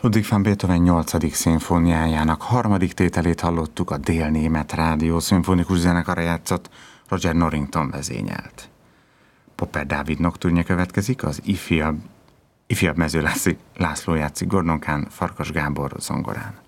Ludwig van Beethoven 8. szimfóniájának 3. tételét hallottuk, a Dél-német Rádió szimfonikus zenekara játszott, Roger Norrington vezényelt. Popper Dávid noktúrnja következik, az ifjabb Mező László játszik Gordon Kahn, Farkas Gábor zongorán.